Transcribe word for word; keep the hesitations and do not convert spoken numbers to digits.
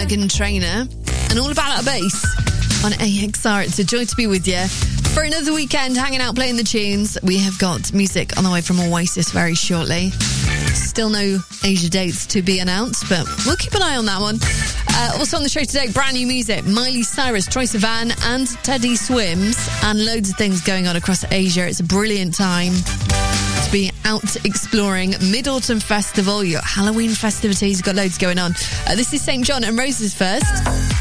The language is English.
Meghan Trainor, and All About That Bass on A X R. It's a joy to be with you for another weekend, hanging out, playing the tunes. We have got music on the way from Oasis very shortly. Still no Asia dates to be announced, but we'll keep an eye on that one. Uh, also on the show today, brand new music, Miley Cyrus, Troye Sivan and Teddy Swims, and loads of things going on across Asia. It's a brilliant time to be out exploring Mid-Autumn Festival. Your Halloween festivities, you've got loads going on. Uh, this is Saint John and Roses first.